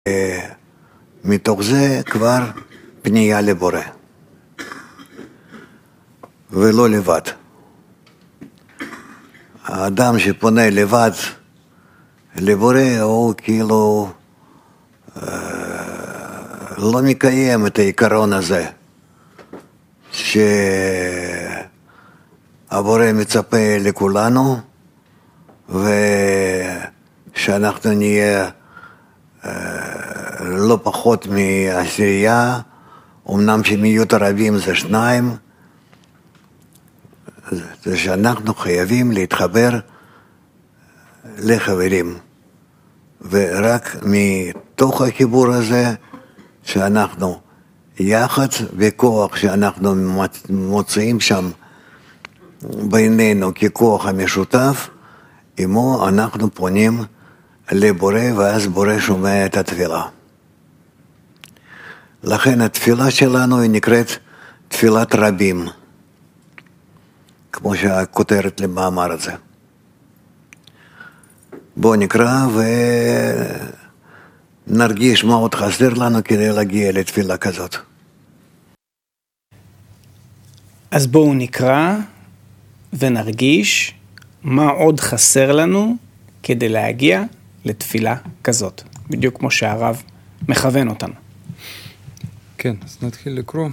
מתוך זה כבר פנייה לבורא, ולא לבד. האדם שפונה לבד לבורא הוא כאילו לא מקיים את העיקרון הזה שהבורא מצפה לכולנו ושאנחנו נהיה לא פחות מעשירייה, אמנם שמיעוט הרבים זה 2, זה שאנחנו חייבים להתחבר לחברים, ורק מתוך החיבור הזה שאנחנו יחד וכוח שאנחנו מוצאים שם בינינו ככוח המשותף, עמו אנחנו פונים לבורא, ואז בורא שומע את התפילה. לכן התפילה שלנו היא נקראת תפילת רבים, כמו שהכותרת למאמר הזה. בואו נקרא ונרגיש מה עוד חסר לנו כדי להגיע לתפילה כזאת. אז בואו נקרא ונרגיש מה עוד חסר לנו כדי להגיע לתפילה כזאת, בדיוק כמו שהרב מכוון אותנו. כן, אז נתחיל לקרוא.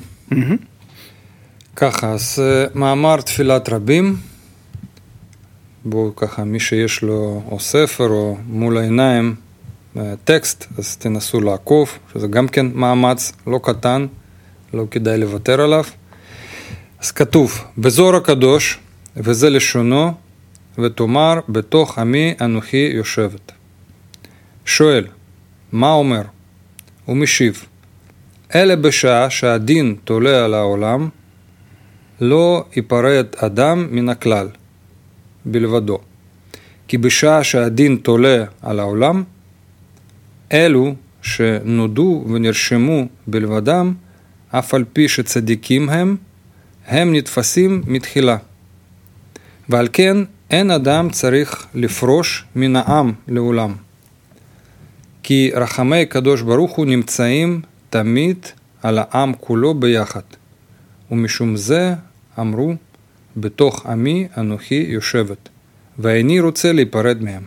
ככה, אז מאמר תפילת רבים, בואו ככה, מי שיש לו או ספר או מול העיניים טקסט, אז תנסו לעקוב, שזה גם כן מאמץ לא קטן, לא כדאי לוותר עליו. אז כתוב, בזוהר הקדוש, וזה לשונו, ותאמר, בתוך עמי אנוכי יושבת. שואל, מה אומר? הוא משיב, אלה בשעה שהדין תולה על העולם, לא ייפרד אדם מן הכלל, בלבדו. כי בשעה שהדין תולה על העולם, אלו שנודו ונרשמו בלבדם, אף על פי שצדיקים הם נתפסים מתחילה. ועל כן אין אדם צריך לפרוש מן העם לעולם. כי רחמי קדוש ברוך הוא נמצאים תמיד על העם כולו ביחד. ומשום זה אמרו, בתוך עמי אנוכי יושבת, ואיני רוצה להיפרד מהם.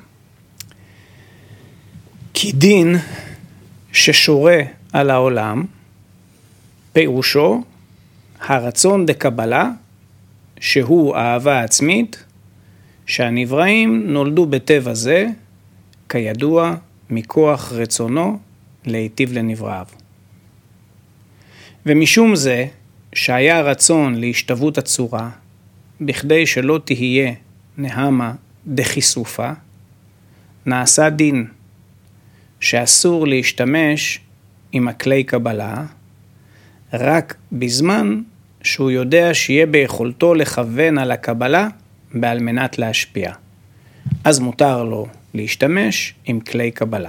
כי דין ששורה על העולם, פירושו הרצון דקבלה, שהוא אהבה עצמית, שהנבראים נולדו בטבע זה, כידוע, מכוח רצונו להיטיב לנבראיו. ומשום זה, שהיה רצון להשתוות הצורה, בכדי שלא תהיה נהמה דחיסופה, נעשה דין שאסור להשתמש עם הכלי קבלה, רק בזמן שהוא יודע שיהיה ביכולתו לכוון על הקבלה בעל מנת להשפיע. אז מותר לו להשתמש עם כלי קבלה.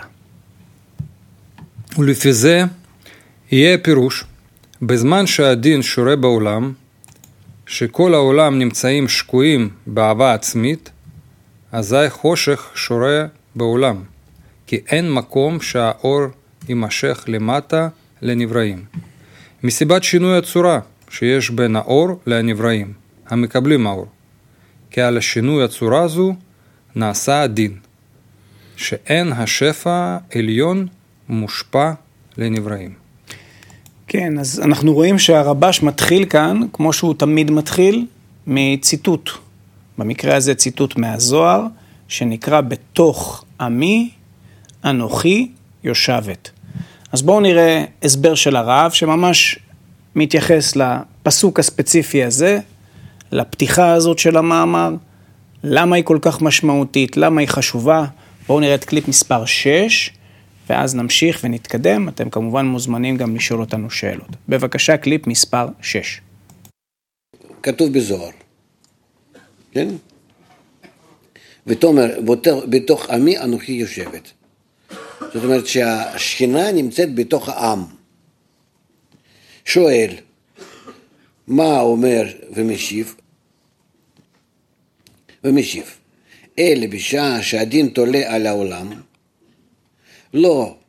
ולפי זה יהיה פירוש, בזמן שהדין שורה בעולם, שכל העולם נמצאים שקועים באהבה עצמית, אזי חושך שורה בעולם, כי אין מקום שהאור יימשך למטה לנבראים. מסיבת שינוי הצורה שיש בין האור לנבראים, המקבלים האור. כי על השינוי הצורה הזו נעשה הדין, שאין השפע עליון מושפע לנבראים. כן, אז אנחנו רואים שהרבש מתחיל כאן, כמו שהוא תמיד מתחיל, מציטוט. במקרה הזה ציטוט מהזוהר, שנקרא בתוך עמי אנוכי יושבת. אז בואו נראה הסבר של הרב, שממש מתייחס לפסוק הספציפי הזה, לפתיחה הזאת של המאמר, למה היא כל כך משמעותית, למה היא חשובה. בואו נראה את קליפ מספר 6, ואז נמשיך ונתקדם. אתם כמובן מוזמנים גם לשאול אותנו שאלות. בבקשה, קליפ מספר 6. כתוב בזוהר, כן? ותאמר, בתוך עמי אנוכי יושבת. זאת אומרת שהשכינה נמצאת בתוך העם. שואל, מה אומר ומשיב? אלה בשעה שהדין תולה על העולם, לא